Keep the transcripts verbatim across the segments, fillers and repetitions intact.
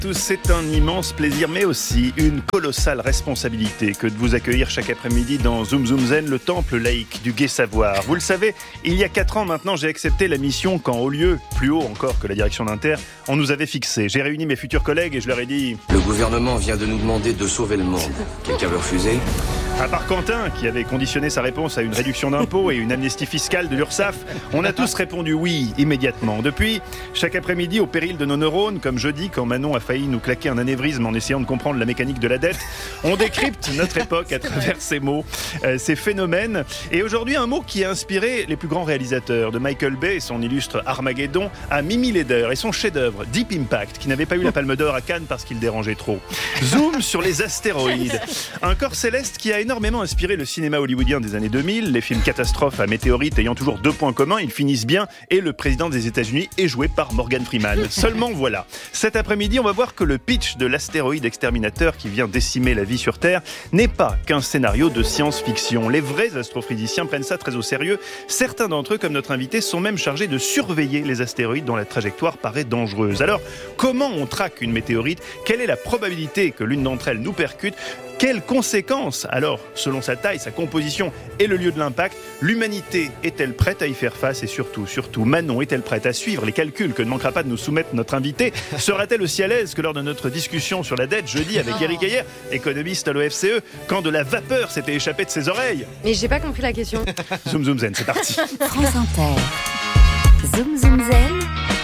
tous, c'est un immense plaisir, mais aussi une colossale responsabilité que de vous accueillir chaque après-midi dans Zoom Zoom Zen, le temple laïque du gai savoir. Vous le savez, il y a quatre ans maintenant, j'ai accepté la mission quand, au lieu, plus haut encore que la direction d'Inter, on nous avait fixé. J'ai réuni mes futurs collègues et je leur ai dit... Le gouvernement vient de nous demander de sauver le monde. Quelqu'un veut refuser ? À part Quentin, qui avait conditionné sa réponse à une réduction d'impôts et une amnistie fiscale de l'URSSAF, on a tous répondu oui, immédiatement. Depuis, chaque après-midi, au péril de nos neurones, comme jeudi, quand Manon a failli nous claquer un anévrisme en essayant de comprendre la mécanique de la dette, on décrypte notre époque à travers ces mots, euh, ces phénomènes. Et aujourd'hui, un mot qui a inspiré les plus grands réalisateurs, de Michael Bay et son illustre Armageddon, à Mimi Leder et son chef-d'œuvre Deep Impact, qui n'avait pas eu la Palme d'Or à Cannes parce qu'il dérangeait trop. Zoom sur les astéroïdes. Un corps céleste qui a énormément inspiré le cinéma hollywoodien des années deux mille. Les films catastrophes à météorites ayant toujours deux points communs, ils finissent bien et le président des États-Unis est joué par Morgan Freeman. Seulement voilà, cet après-midi, on va voir que le pitch de l'astéroïde exterminateur qui vient décimer la vie sur Terre n'est pas qu'un scénario de science-fiction. Les vrais astrophysiciens prennent ça très au sérieux. Certains d'entre eux, comme notre invité, sont même chargés de surveiller les astéroïdes dont la trajectoire paraît dangereuse. Alors, comment on traque une météorite ? Quelle est la probabilité que l'une d'entre elles nous percute ? Quelles conséquences ? Alors, selon sa taille, sa composition et le lieu de l'impact, l'humanité est-elle prête à y faire face ? Et surtout, surtout, Manon est-elle prête à suivre les calculs que ne manquera pas de nous soumettre notre invité ? Sera-t-elle aussi à l'aise que lors de notre discussion sur la dette jeudi avec Eric Heyer, économiste à l'O F C E, quand de la vapeur s'était échappée de ses oreilles ? Mais j'ai pas compris la question. Zoom Zoom Zen, c'est parti. France Inter. Zoom Zoom Zen.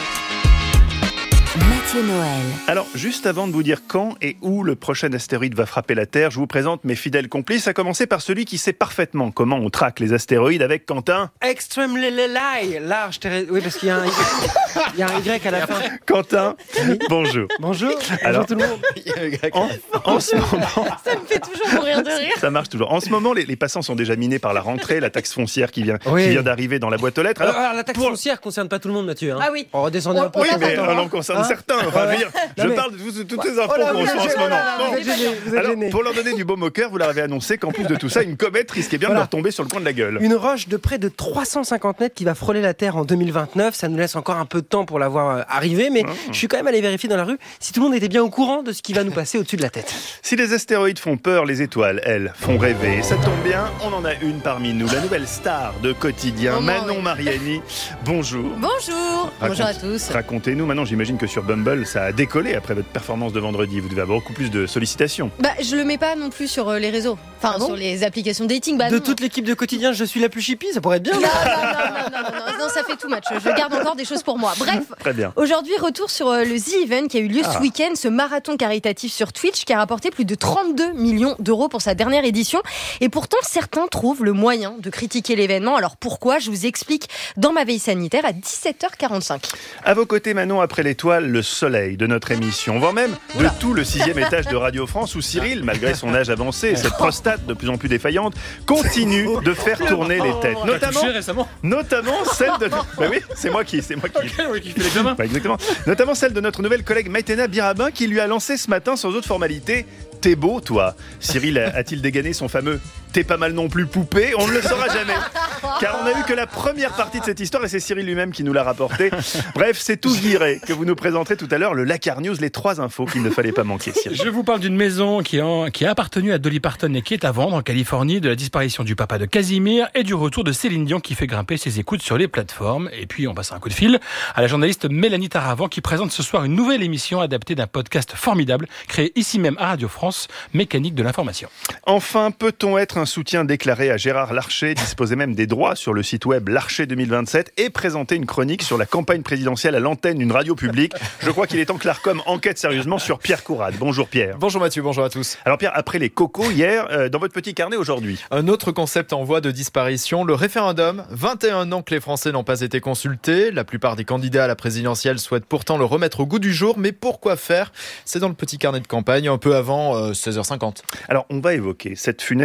Mathieu Noël. Alors, juste avant de vous dire quand et où le prochain astéroïde va frapper la Terre, je vous présente mes fidèles complices, à commencer par celui qui sait parfaitement comment on traque les astéroïdes avec Quentin. Extremely light, large, terre... oui, parce qu'il y a un Y, il y a un Y à la fin. Quentin, bonjour. Bonjour, Alors, bonjour tout le monde. En, en ce moment, Ça me fait toujours mourir de rire. ça marche toujours. En ce moment, les, les passants sont déjà minés par la rentrée, la taxe foncière qui vient, Oui. qui vient d'arriver dans la boîte aux lettres. Alors, Alors, alors, la taxe pour- foncière concerne pas tout le monde, Mathieu. Hein. Ah oui. On redescendait un peu. On Oui, l'a mais pas elle en concerne Hein certains. Enfin, je veux dire, Non, je mais- parle de tout- toutes ces infos Oh là, qu'on vous reçoit en êtes ce gêné, moment. là, Bon. vous êtes gêné, vous êtes Alors, gêné. pour leur donner du baume au cœur, vous leur avez annoncé qu'en plus de tout ça, une comète risquait bien de Voilà. leur tomber sur le coin de la gueule. Une roche de près de trois cent cinquante mètres qui va frôler la Terre en deux mille vingt-neuf. Ça nous laisse encore un peu de temps pour la voir euh, arriver, mais je suis quand même allé vérifier dans la rue si tout le monde était bien au courant de ce qui va nous passer au-dessus de la tête. Si les astéroïdes font peur, les étoiles, elles, font rêver. Et ça tombe bien, on en a une parmi nous, la nouvelle star de Quotidien, Oh, Manon oui. Mariani. Bonjour. Bonjour. Bonjour à Raconte- tous. Racontez-nous, maintenant j'imagine que sur Bumble, ça a décollé après votre performance de vendredi. Vous devez avoir beaucoup plus de sollicitations. Bah, je le mets pas non plus sur euh, les réseaux. Enfin, Ah bon sur les applications dating. Bah, De non. toute l'équipe de Quotidien, je suis la plus chippie, ça pourrait être bien. Non, non, non, non, non, non, non, ça fait too much. Je garde encore des choses pour moi. Bref. Très bien. Aujourd'hui, retour sur euh, le The Event qui a eu lieu Ah. ce week-end, ce marathon caritatif sur Twitch qui a rapporté plus de trente-deux millions d'euros pour sa dernière édition. Et pourtant, certains trouvent le moyen de critiquer l'événement. Alors pourquoi ? Je vous explique dans ma veille sanitaire à dix-sept heures quarante-cinq. À vos côtés, Manon, après l'étoile, le soleil de notre émission, voire même de tout le sixième étage de Radio France où Cyril, malgré son âge avancé et cette prostate de plus en plus défaillante, continue de faire tourner les têtes. Notamment, récemment. notamment celle de... Bah oui, c'est moi qui, c'est moi qui... Oui, qui fait l'examen. Bah, exactement. Notamment celle de notre nouvelle collègue Maïtena Birabin qui lui a lancé ce matin sans autre formalité. T'es beau, toi. Cyril a- a-t-il dégainé son fameux T'es pas mal non plus, poupée ? On ne le saura jamais. Car on n'a eu que la première partie de cette histoire et c'est Cyril lui-même qui nous l'a rapporté. Bref, c'est tout viré que vous nous présenterez tout à l'heure le Lakar News, les trois infos qu'il ne fallait pas manquer, Cyril. Je vous parle d'une maison qui, en- qui a appartenu à Dolly Parton et qui est à vendre en Californie, de la disparition du papa de Casimir et du retour de Céline Dion qui fait grimper ses écoutes sur les plateformes. Et puis, on passe un coup de fil à la journaliste Mélanie Taravant qui présente ce soir une nouvelle émission adaptée d'un podcast formidable créé ici même à Radio France, Mécanique de l'information. Enfin, peut-on être un soutien déclaré à Gérard Larcher, disposer même des droits sur le site web Larcher deux mille vingt-sept et présenter une chronique sur la campagne présidentielle à l'antenne d'une radio publique ? Je crois qu'il est temps que l'Arcom enquête sérieusement sur Pierre Courade. Bonjour Pierre. Bonjour Mathieu, bonjour à tous. Alors Pierre, après les cocos hier, euh, dans votre petit carnet aujourd'hui. Un autre concept en voie de disparition, le référendum. vingt et un ans que les Français n'ont pas été consultés. La plupart des candidats à la présidentielle souhaitent pourtant le remettre au goût du jour. Mais pourquoi faire ? C'est dans le petit carnet de campagne, un peu avant euh, seize heures cinquante. Alors on va évoquer cette funeste perspective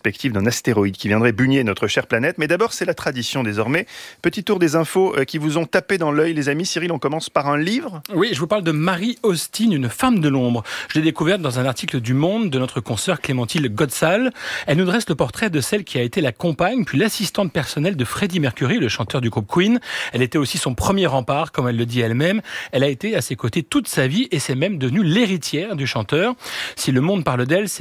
perspective d'un astéroïde qui viendrait bugner notre chère planète. Mais d'abord, c'est la tradition désormais. Petit tour des infos qui vous ont tapé dans l'œil, les amis. Cyril, on commence par un livre. Oui, je vous parle de Marie Austin, une femme de l'ombre. Je l'ai découverte dans un article du Monde de notre consoeur Clémentine Godsal. Elle nous dresse le portrait de celle qui a été la compagne puis l'assistante personnelle de Freddie Mercury, le chanteur du groupe Queen. Elle était aussi son premier rempart, comme elle le dit elle-même. Elle a été à ses côtés toute sa vie et c'est même devenue l'héritière du chanteur. Si le Monde parle d'elle, c'est